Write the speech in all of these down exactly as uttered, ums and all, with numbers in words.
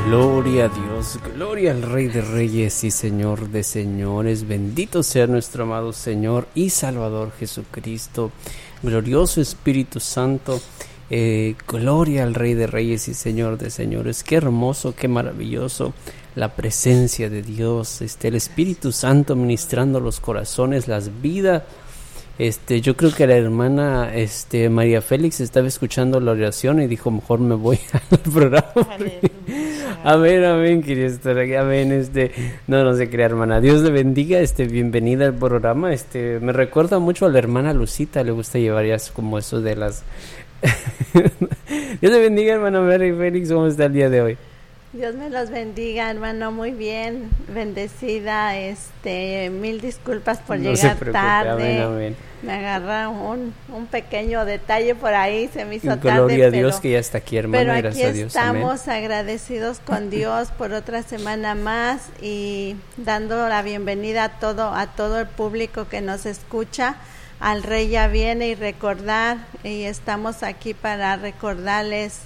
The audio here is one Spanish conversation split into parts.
Gloria a Dios, gloria al Rey de Reyes y Señor de Señores. Bendito sea nuestro amado Señor y Salvador Jesucristo. Glorioso Espíritu Santo. Eh, gloria al Rey de Reyes y Señor de Señores. Qué hermoso, qué maravilloso la presencia de Dios. Este, el Espíritu Santo ministrando los corazones, las vidas. Este, yo creo que la hermana este, María Félix estaba escuchando la oración y dijo, mejor me voy al programa. Amén, amén, quería estar aquí, amén, este, no, no se crea, hermana. Dios le bendiga, este, bienvenida al programa. Este, me recuerda mucho a la hermana Lucita, le gusta llevar ya como eso de las... Dios le bendiga, hermana María Félix, ¿cómo está el día de hoy? Dios me los bendiga, hermano, muy bien, bendecida, este, mil disculpas por no llegar se preocupe, tarde, amén, amén. Me agarra un, un pequeño detalle por ahí, se me hizo Gloria tarde, Gloria a pero, Dios que ya está aquí, hermana, pero aquí gracias a Dios, estamos amén. agradecidos con Dios por otra semana más y dando la bienvenida a todo, a todo el público que nos escucha. Al Rey ya viene y recordar, y estamos aquí para recordarles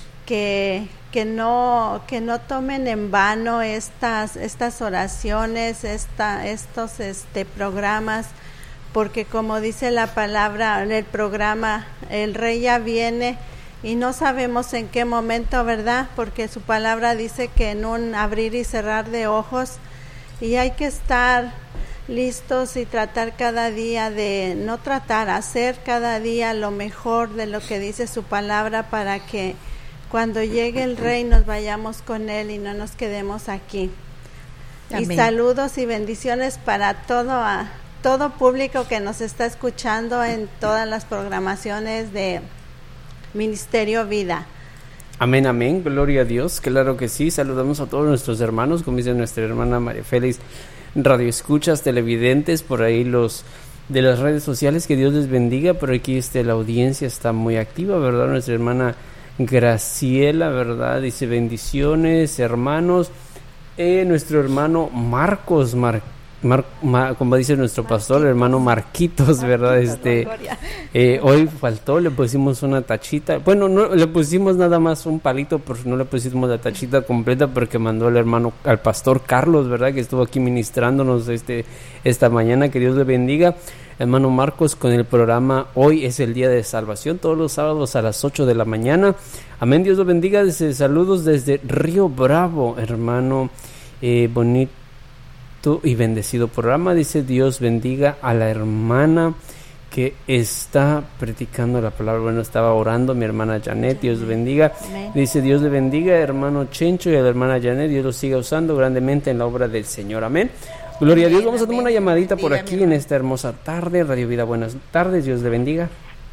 que que no que no tomen en vano estas estas oraciones, esta estos este programas, porque como dice la palabra en el programa, el Rey ya viene y no sabemos en qué momento, ¿verdad? Porque su palabra dice que en un abrir y cerrar de ojos, y hay que estar listos y tratar cada día de, no tratar, hacer cada día lo mejor de lo que dice su palabra para que cuando llegue el Rey nos vayamos con Él y no nos quedemos aquí. Amén. Y saludos y bendiciones para todo, a, todo público que nos está escuchando en todas las programaciones de Ministerio Vida. Amén, amén, gloria a Dios, claro que sí. Saludamos a todos nuestros hermanos, como dice nuestra hermana María Félix, radio escuchas, televidentes, por ahí los de las redes sociales, que Dios les bendiga. Por aquí este, la audiencia está muy activa, ¿verdad? Nuestra hermana Graciela, ¿verdad? Dice bendiciones, hermanos. Eh, nuestro hermano Marcos, Mar, Mar, Mar, como dice nuestro pastor, el hermano Marquitos, ¿verdad? Marquitos, este, eh, hoy faltó, le pusimos una tachita. Bueno, no le pusimos nada más un palito, pero no le pusimos la tachita completa porque mandó el hermano, al pastor Carlos, ¿verdad? Que estuvo aquí ministrándonos este, esta mañana. Que Dios le bendiga. Hermano Marcos, con el programa Hoy es el Día de Salvación, todos los sábados a las ocho de la mañana. Amén, Dios lo bendiga. Desde, saludos desde Río Bravo, hermano, eh, bonito y bendecido programa. Dice Dios bendiga a la hermana que está predicando la palabra. Bueno, estaba orando mi hermana Janet, Dios bendiga. Amén. Dice Dios le bendiga, hermano Chencho, y a la hermana Janet, Dios lo siga usando grandemente en la obra del Señor. Amén. Gloria a Dios. Vamos a tomar una llamadita por aquí en esta hermosa tarde. Radio Vida, buenas tardes, Dios le bendiga.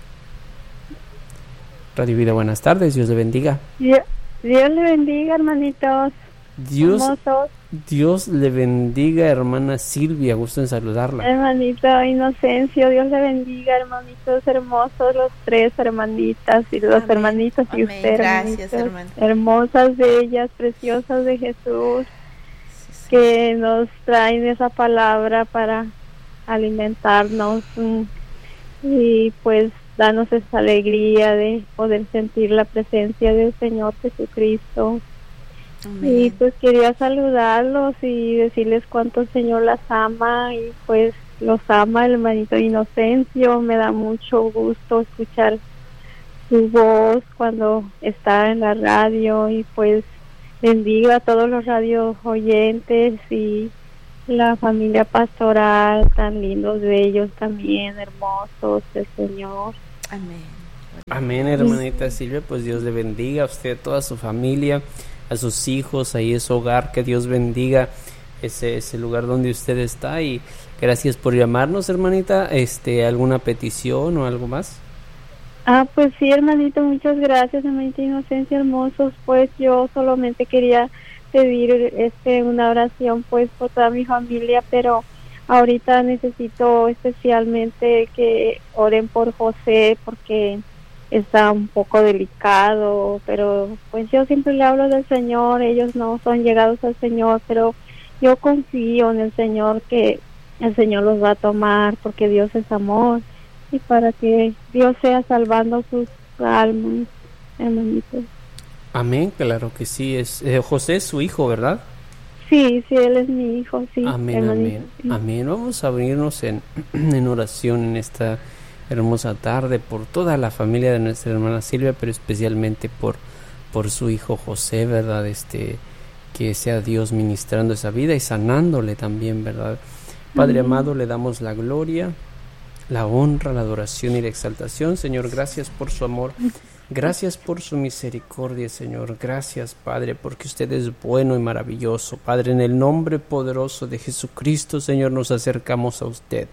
Radio Vida, buenas tardes, Dios le bendiga. Dios, Dios le bendiga, hermanitos. Dios, Dios le bendiga, hermana Silvia, gusto en saludarla. Hermanito Inocencio, Dios le bendiga, hermanitos hermosos, los tres hermanitas y los Amén. hermanitos y Amén. usted, Gracias, hermano. Hermosas, bellas, preciosas de Jesús, que nos traen esa palabra para alimentarnos y pues darnos esa alegría de poder sentir la presencia del Señor Jesucristo. Amén. Y pues quería saludarlos y decirles cuánto el Señor las ama, y pues los ama el hermanito Inocencio. Me da mucho gusto escuchar su voz cuando está en la radio, y pues bendiga a todos los radio oyentes y la familia pastoral, tan lindos, bellos también, hermosos del Señor. Amén. Amén, hermanita Silvia, pues Dios le bendiga a usted, a toda su familia, a sus hijos, ahí es su hogar, que Dios bendiga ese, ese lugar donde usted está, y gracias por llamarnos, hermanita. Este, ¿alguna petición o algo más? Ah, pues sí, hermanito, muchas gracias, hermanito Inocencia, hermosos. Pues yo solamente quería pedir este una oración pues por toda mi familia, pero ahorita necesito especialmente que oren por José porque está un poco delicado, pero pues yo siempre le hablo del Señor. Ellos no son llegados al Señor, pero yo confío en el Señor, que el Señor los va a tomar, porque Dios es amor, y para que Dios sea salvando sus almas, hermanitos. Amén, claro que sí. Es eh, José es su hijo, ¿verdad? Sí, sí, él es mi hijo, sí. Amén, hermanito, amén, sí. amén. Vamos a abrirnos en, en oración en esta hermosa tarde por toda la familia de nuestra hermana Silvia, pero especialmente por, por su hijo José, ¿verdad? Este, que sea Dios ministrando esa vida y sanándole también, ¿verdad? Padre amén. Amado, le damos la gloria, la honra, la adoración y la exaltación. Señor, gracias por su amor. Gracias por su misericordia, Señor. Gracias, Padre, porque usted es bueno y maravilloso. Padre, en el nombre poderoso de Jesucristo, Señor, nos acercamos a usted.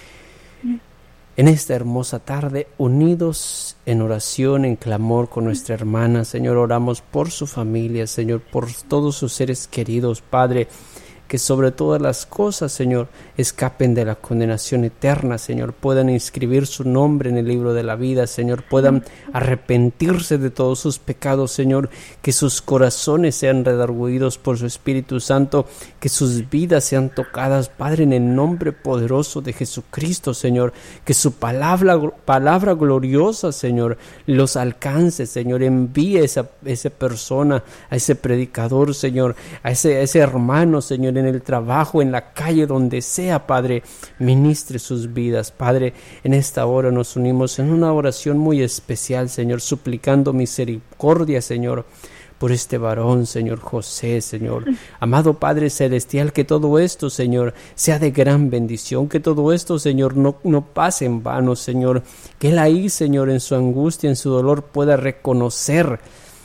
En esta hermosa tarde, unidos en oración, en clamor con nuestra hermana, Señor, oramos por su familia, Señor, por todos sus seres queridos, Padre, que sobre todas las cosas, Señor, escapen de la condenación eterna, Señor, puedan inscribir su nombre en el libro de la vida, Señor, puedan arrepentirse de todos sus pecados, Señor, que sus corazones sean redarguidos por su Espíritu Santo, que sus vidas sean tocadas, Padre, en el nombre poderoso de Jesucristo, Señor, que su palabra, palabra gloriosa, Señor, los alcance, Señor, envíe a esa, esa persona, a ese predicador, Señor, a ese, a ese hermano, Señor, en el trabajo, en la calle, donde sea, Padre, ministre sus vidas. Padre, en esta hora nos unimos en una oración muy especial, Señor, suplicando misericordia, Señor, por este varón, Señor José, Señor. Amado Padre Celestial, que todo esto, Señor, sea de gran bendición, que todo esto, Señor, no, no pase en vano, Señor, que él ahí, Señor, en su angustia, en su dolor, pueda reconocer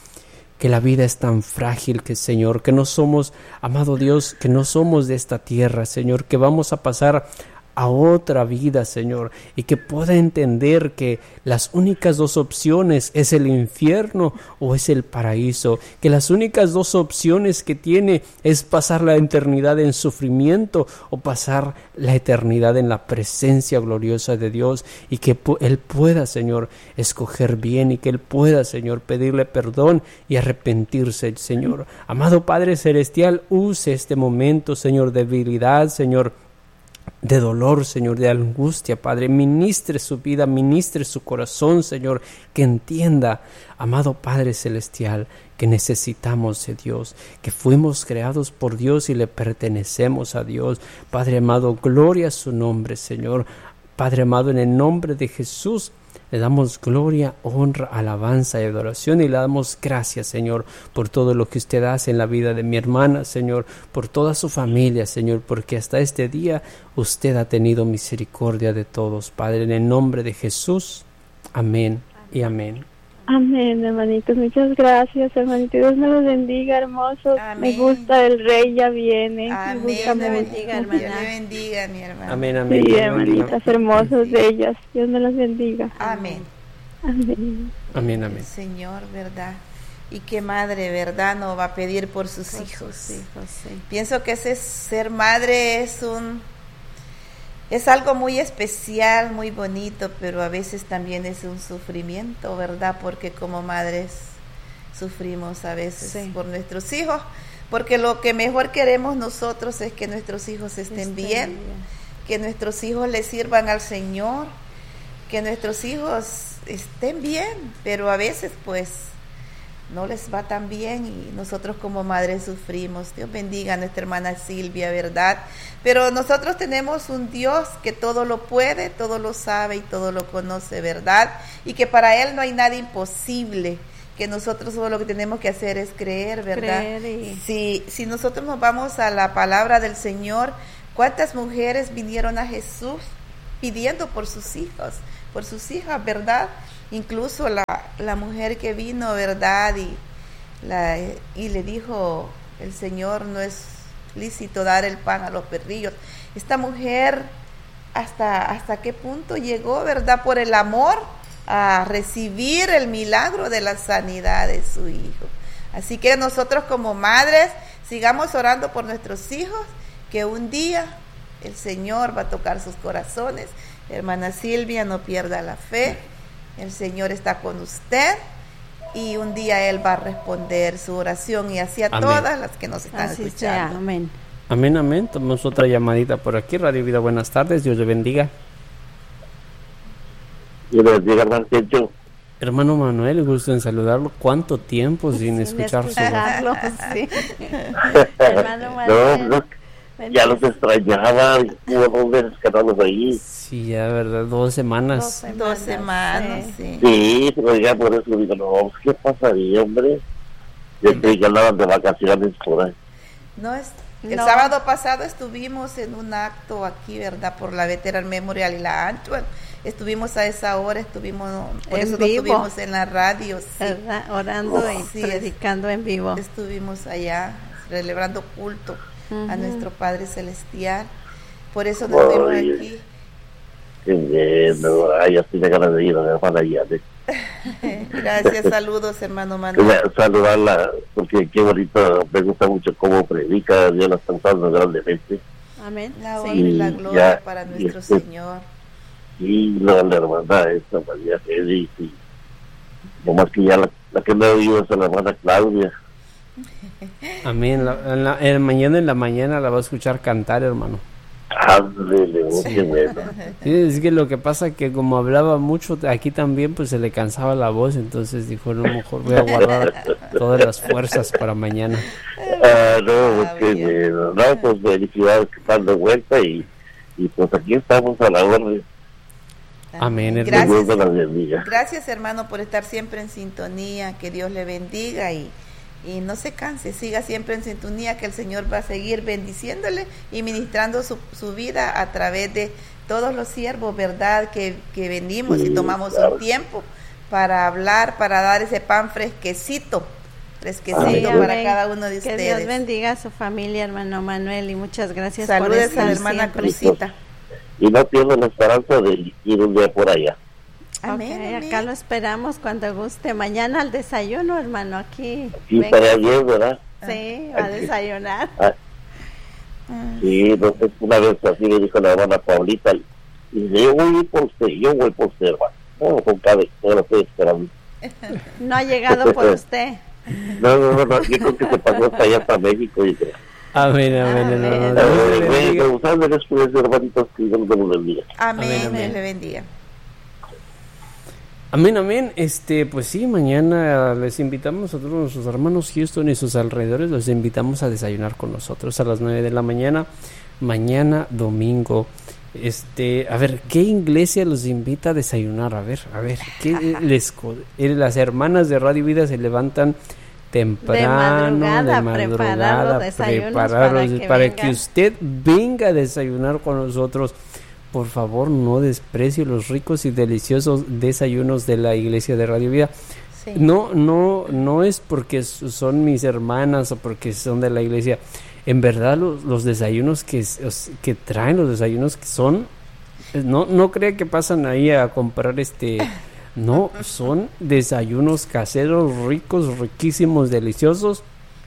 que la vida es tan frágil, que Señor, que no somos, amado Dios, que no somos de esta tierra, Señor, que vamos a pasar a otra vida, Señor, y que pueda entender que las únicas dos opciones es el infierno o es el paraíso, que las únicas dos opciones que tiene es pasar la eternidad en sufrimiento o pasar la eternidad en la presencia gloriosa de Dios, y que Él pueda, Señor, escoger bien, y que Él pueda, Señor, pedirle perdón y arrepentirse, Señor. Amado Padre Celestial, use este momento, Señor, de debilidad, Señor, de dolor, Señor, de angustia, Padre, ministre su vida, ministre su corazón, Señor, que entienda, amado Padre Celestial, que necesitamos de Dios, que fuimos creados por Dios y le pertenecemos a Dios. Padre amado, gloria a su nombre, Señor. Padre amado, en el nombre de Jesús, le damos gloria, honra, alabanza y adoración, y le damos gracias, Señor, por todo lo que usted hace en la vida de mi hermana, Señor, por toda su familia, Señor, porque hasta este día usted ha tenido misericordia de todos, Padre, en el nombre de Jesús. Amén y amén. Amén, hermanitos, muchas gracias, hermanito. Dios me los bendiga, hermosos. Amén. Me gusta el Rey ya viene. Amén. Me gusta Dios mucho. bendiga, hermana. Dios le bendiga, mi hermana. Amén, amén. Sí, Dios hermanitas bendiga. hermosas, bellas. Dios me las bendiga. Amén. Amén. Amén, amén. Señor, ¿verdad? Y qué madre, ¿verdad? No va a pedir por sus por hijos. Sus hijos sí. Pienso que ese ser madre es un es algo muy especial, muy bonito, pero a veces también es un sufrimiento, ¿verdad? Porque como madres sufrimos a veces sí. por nuestros hijos, porque lo que mejor queremos nosotros es que nuestros hijos estén, estén bien, bien, que nuestros hijos le sirvan al Señor, que nuestros hijos estén bien, pero a veces pues no les va tan bien y nosotros como madres sufrimos. Dios bendiga a nuestra hermana Silvia, ¿verdad? Pero nosotros tenemos un Dios que todo lo puede, todo lo sabe y todo lo conoce, ¿verdad? Y que para Él no hay nada imposible, que nosotros solo lo que tenemos que hacer es creer, ¿verdad? Creer y... si, si nosotros nos vamos a la palabra del Señor, ¿cuántas mujeres vinieron a Jesús pidiendo por sus hijos, por sus hijas, ¿verdad? Incluso la, la mujer que vino, ¿verdad? Y, la, y le dijo, el Señor, no es lícito dar el pan a los perrillos. Esta mujer, ¿hasta, hasta qué punto llegó, ¿verdad? Por el amor a recibir el milagro de la sanidad de su hijo. Así que nosotros como madres, sigamos orando por nuestros hijos, que un día el Señor va a tocar sus corazones. Hermana Silvia, no pierda la fe. El Señor está con usted y un día Él va a responder su oración, y así a amén. Todas las que nos están así escuchando. Sea, amén. Amén, amén. Tomamos otra llamadita por aquí. Radio Vida, buenas tardes. Dios le bendiga. Dios le bendiga, hermano Checho. Hermano Manuel, gusto en saludarlo. ¿Cuánto tiempo sin, sin escuchar su voz? Sí. Hermano Manuel. No, no, ya los extrañaba, hubo dos veces que no los veí. Sí, ya, ¿verdad? Dos semanas. Dos semanas, Dos semanas, sí. Sí, pero ya por eso digo, no, ¿qué pasaría, hombre? Yo creí que hablaban de vacaciones por ahí. No, es, el No. sábado pasado estuvimos en un acto aquí, ¿verdad? Por la Veteran Memorial y la Antwerp. Estuvimos a esa hora, estuvimos, por En eso vivo. no estuvimos en la radio, sí. ¿Verdad? Orando y Sí, predicando en vivo. Estuvimos allá celebrando culto Ujú. a nuestro Padre Celestial. Por eso no Ay. estuvimos aquí. Qué bien, no, ay, así de ganas de ir a la hermana Yane. Gracias, saludos, hermano Manuel. Quería saludarla, porque qué bonito, me gusta mucho cómo predica, Dios la está usando grandemente. Amén. La Sí. honra y la Y gloria ya, para y nuestro este- Señor. Y la, la hermana esta María Félix, y nomás que ya la, la que me ha oído es la hermana Claudia. Amén. La, en la, en mañana en la mañana la va a escuchar cantar, hermano. Ándele, oh, qué bueno. Sí, es que lo que pasa que como hablaba mucho aquí también, pues se le cansaba la voz, entonces dijo, no, mejor voy a guardar todas las fuerzas para mañana. Ah, no, Ah, qué bien. bueno. No, pues felicidades que están de vuelta y, y pues aquí estamos a la orden. Amén, hermano. Que Dios Gracias, me la bendiga. gracias, hermano, por estar siempre en sintonía. Que Dios le bendiga y, y no se canse. Siga siempre en sintonía, que el Señor va a seguir bendiciéndole y ministrando su, su vida a través de todos los siervos, ¿verdad? Que, que venimos Sí, y tomamos claro. un tiempo para hablar, para dar ese pan fresquecito, fresquecito Sí, para amén. cada uno de Que ustedes. Dios bendiga a su familia, hermano Manuel, y muchas gracias por Saludes estar a la hermana siempre. Cruzita. Y no pierdo la esperanza de ir un día por allá. Amén, Ok, amén. acá lo esperamos cuando guste. Mañana al desayuno, hermano, aquí. Sí, Venga. estaría bien, ¿verdad? Sí, va a desayunar. Ah, sí, no sé, una vez así me dijo la hermana Paulita, y dice, yo voy a ir por usted, yo voy por usted, hermano. No, con cada vez, no lo estoy esperando. No ha llegado por usted. No, no, no, no, yo creo que se pasó hasta allá, hasta México. Y que, Amén, amén, Amén. hermano. Dios le eh, bendiga. bueno, ustedes después, hermanitos, que Dios me los bendiga. Amén, Amén, amén. Dios le bendiga. Amén, amén. Este, pues sí, mañana les invitamos a todos nuestros hermanos Houston y sus alrededores, los invitamos a desayunar con nosotros a las nueve de la mañana, mañana domingo. Este, a ver, ¿qué iglesia los invita a desayunar? A ver, a ver, ¿qué les co- eh, las hermanas de Radio Vida se levantan temprano, De madrugada, de madrugada, preparar los desayunos preparar para los- que para vengan. que usted venga a desayunar con nosotros. Por favor, no desprecie los ricos y deliciosos desayunos de la iglesia de Radio Vida. Sí. No, no, no es porque s- son mis hermanas o porque son de la iglesia. En verdad, los, los desayunos que, s- os- que traen, los desayunos que son, eh, no, no crea que pasan ahí a comprar este. No, son desayunos caseros, ricos, riquísimos, deliciosos.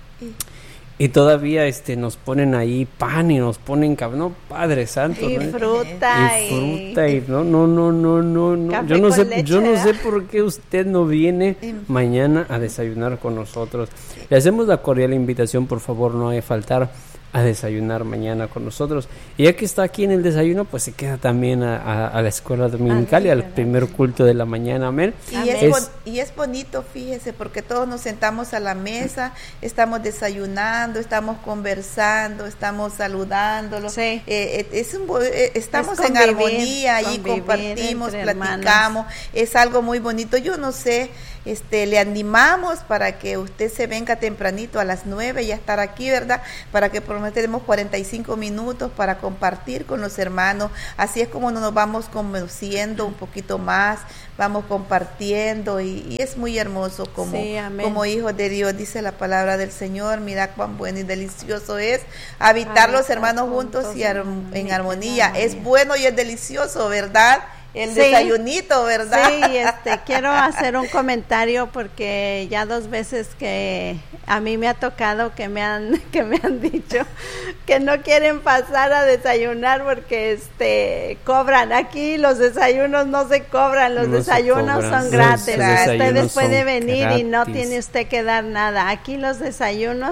Y todavía este nos ponen ahí pan y nos ponen cab- no, Padre Santo, Y ¿no? fruta. y fruta y no no no no no no Café yo no con sé leche, yo no sé ¿verdad? por qué usted no viene mañana a desayunar con nosotros. Le hacemos la cordial invitación, por favor, no hay que faltar a desayunar mañana con nosotros. Y ya que está aquí en el desayuno, pues se queda también a, a- a la escuela dominical y al ¿verdad? primer culto de la mañana, amén. Y Amén. es, Es- bon- y es bonito, fíjese, porque todos nos sentamos a la mesa, estamos desayunando, estamos conversando, estamos saludándolos. Sí. Eh, eh, es un bo- eh, estamos Es en convivir, armonía, ahí convivir compartimos, entre platicamos. Es algo muy bonito. Yo no sé, este, le animamos para que usted se venga tempranito a las nueve y a estar aquí, ¿verdad? Para que por lo menos tenemos cuarenta y cinco minutos para compartir con los hermanos. Así es como nos vamos conociendo un poquito más, vamos compartiendo y, y es muy hermoso como, Sí, amén. como hijos de Dios, dice la palabra del Señor. Mira cuán bueno y delicioso es habitar los Habitar hermanos juntos y ar- juntos en en armonía. armonía. Es bueno y es delicioso, ¿verdad? El Sí. desayunito, ¿verdad? Sí, este, quiero hacer un comentario porque ya dos veces que a mí me ha tocado que me han que me han dicho que no quieren pasar a desayunar porque este cobran. Aquí los desayunos no se cobran, los No se desayunos cobran, son los gratis. desayunos Ustedes son puede venir y no gratis. tiene usted que dar nada. Aquí los desayunos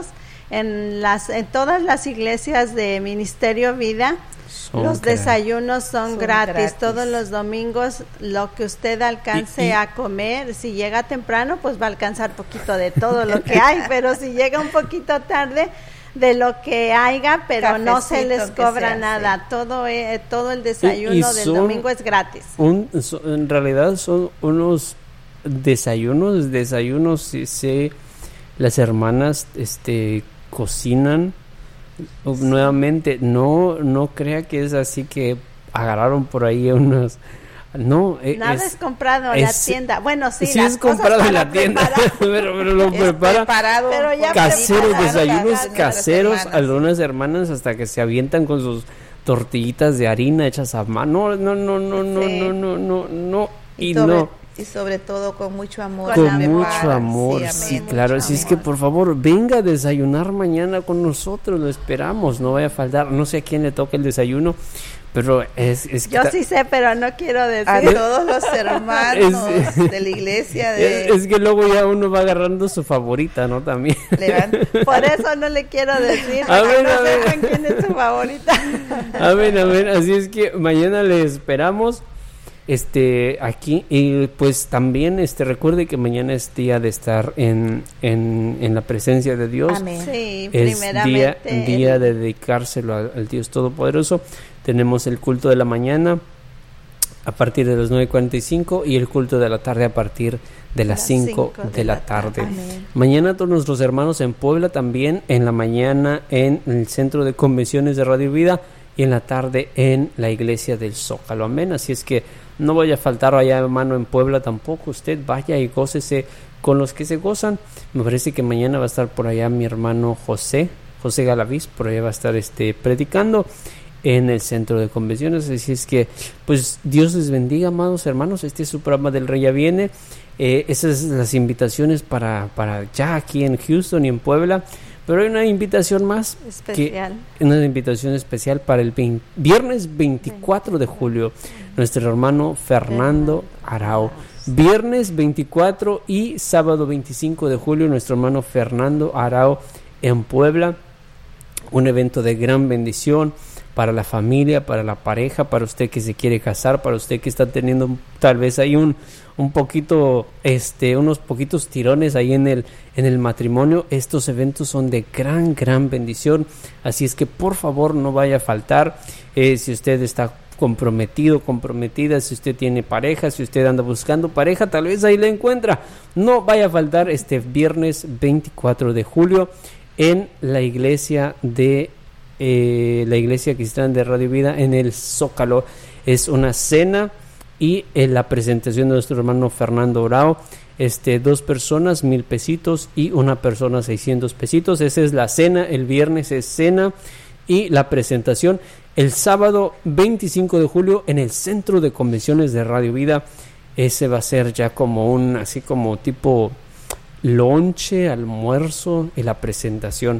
en las en todas las iglesias de Ministerio Vida. Son los gratis. Desayunos son, son gratis. gratis todos los domingos, lo que usted alcance y, y, a comer. Si llega temprano, pues va a alcanzar poquito de todo lo que hay, pero si llega un poquito tarde, de lo que haya, pero Cafecito no se les cobra nada. Todo eh, todo el desayuno y, y del domingo es gratis. Un, so, en realidad son unos desayunos, desayunos, si se las hermanas este cocinan sí. nuevamente, no no crea que es así que agarraron por ahí unos, no, nada es, es comprado en la tienda. Bueno, sí, sí las es comprado en la tienda, pero, pero lo prepara pero ya caseros, desayunos caseros, algunas hermanas hasta que se avientan con sus tortillitas de harina hechas a mano. No, no, no, no, sí. no, no, no, no, y, y sobre, no. Y sobre todo con mucho amor. Con mucho amor, sí, sí claro. Así es que por favor, venga a desayunar mañana con nosotros, lo esperamos, no vaya a faltar. No sé a quién le toca el desayuno, pero es... es Yo sí sé, pero no quiero decir. A todos los hermanos es, de la iglesia. De... Es, es que luego ya uno va agarrando su favorita, ¿no? También. Por eso no le quiero decir, a ver, no a ver. sepan quién es su favorita. A ver, a ver, así es que mañana le esperamos. Este, aquí, y pues también, este, recuerde que mañana es día de estar en, en, en la presencia de Dios. Amén. Sí, es día, día de dedicárselo al, al Dios Todopoderoso. Tenemos el culto de la mañana a partir de las nueve cuarenta y cinco y el culto de la tarde a partir de las cinco de la tarde. Amén. Mañana todos nuestros hermanos en Puebla también, en la mañana en el Centro de Convenciones de Radio Vida y en la tarde en la Iglesia del Zócalo. Amén. Así es que no vaya a faltar allá, hermano, en Puebla tampoco. Usted vaya y gócese con los que se gozan. Me parece que mañana va a estar por allá mi hermano José, José Galaviz, por allá va a estar este predicando en el Centro de Convenciones. Así es que, pues, Dios les bendiga, amados hermanos. Este es su programa del Rey Ya Viene. Eh, esas son las invitaciones para, para ya aquí en Houston y en Puebla. Pero hay una invitación más especial. Que, una invitación especial para el veinte, viernes veinticuatro de julio. Nuestro hermano Fernando Arao. Viernes veinticuatro y sábado veinticinco de julio, nuestro hermano Fernando Arao en Puebla. Un evento de gran bendición para la familia, para la pareja, para usted que se quiere casar, para usted que está teniendo tal vez ahí un un poquito, este, unos poquitos tirones ahí en el en el matrimonio. Estos eventos son de gran, gran bendición. Así es que por favor no vaya a faltar. Eh, si usted está comprometido, comprometida, si usted tiene pareja, si usted anda buscando pareja, tal vez ahí la encuentra. No vaya a faltar este viernes veinticuatro de julio en la iglesia de eh, la iglesia cristiana de Radio Vida en el Zócalo. Es una cena y en la presentación de nuestro hermano Fernando Arao, este, dos personas, mil pesitos y una persona, seiscientos pesitos. Esa es la cena, el viernes es cena y la presentación. El sábado veinticinco de julio en el Centro de Convenciones de Radio Vida, ese va a ser ya como un, así como tipo lonche, almuerzo y la presentación.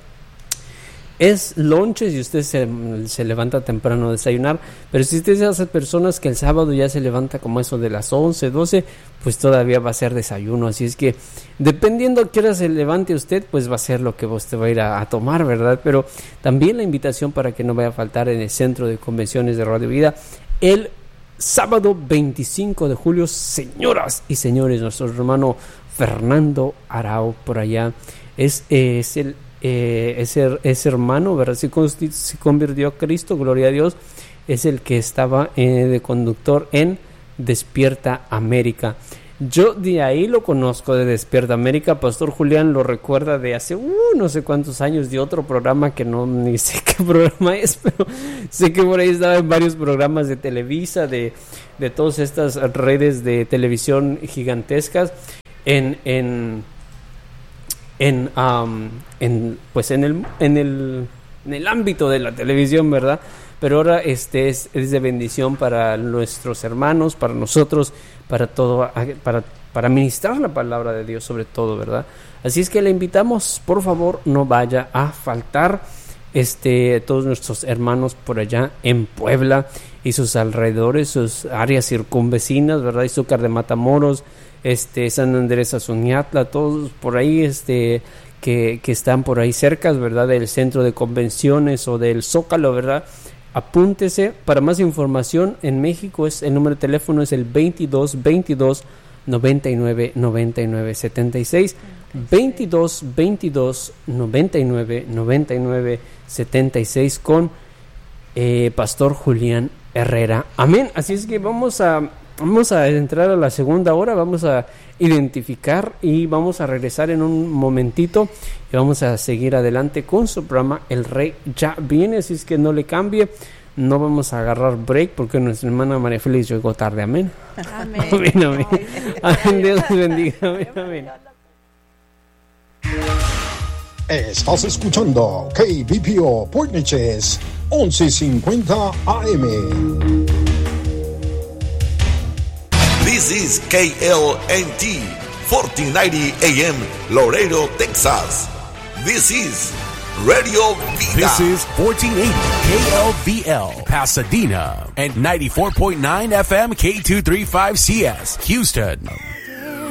Es lonche si usted se, se levanta temprano a desayunar, pero si usted es de esas personas que el sábado ya se levanta como eso de las once, doce, pues todavía va a ser desayuno. Así es que dependiendo a qué hora se levante usted, pues va a ser lo que usted va a ir a, a tomar, ¿verdad? Pero también la invitación para que no vaya a faltar en el Centro de Convenciones de Radio Vida el sábado veinticinco de julio, señoras y señores, nuestro hermano Fernando Arao por allá es, eh, es el Eh, ese, ese hermano, ¿verdad? Se, se convirtió a Cristo, gloria a Dios. Es el que estaba eh, de conductor en Despierta América. Yo de ahí lo conozco, de Despierta América. Pastor Julián lo recuerda de hace uh, no sé cuántos años, de otro programa que no ni sé qué programa es, pero sé que por ahí estaba en varios programas de Televisa, de, de todas estas redes de televisión gigantescas en... en En, um, en pues en el en el en el ámbito de la televisión, ¿verdad? Pero ahora este es, es de bendición para nuestros hermanos, para nosotros, para todo, para para ministrar la palabra de Dios sobre todo, ¿verdad? Así es que le invitamos, por favor, no vaya a faltar. Este, todos nuestros hermanos por allá en Puebla y sus alrededores, sus áreas circunvecinas, ¿verdad? Izúcar de Matamoros, este, San Andrés Azuñatla, todos por ahí, este, que, que están por ahí cerca, ¿verdad? Del centro de convenciones o del Zócalo, ¿verdad? Apúntese. Para más información en México es el número de teléfono es el veintidós veintidós noventa y nueve noventa y nueve setenta y seis, veintidós veintidós noventa y nueve noventa y nueve setenta y seis con eh, Pastor Julián Herrera. Amén. Así es que vamos a vamos a entrar a la segunda hora, vamos a identificar y vamos a regresar en un momentito y vamos a seguir adelante con su programa El Rey Ya Viene. Así es que no le cambie. No vamos a agarrar break porque nuestra hermana María Félix llegó tarde. Amén. Amén. Amén, amén. Amén. Dios les bendiga. Amén, amén. Estás escuchando K B P O Port Neches once cincuenta A M. This is K L N T fourteen ninety A M Laredo, Texas. This is Radio Vida. This is fourteen eighty K L V L Pasadena and ninety-four point nine F M K two thirty-five C S Houston.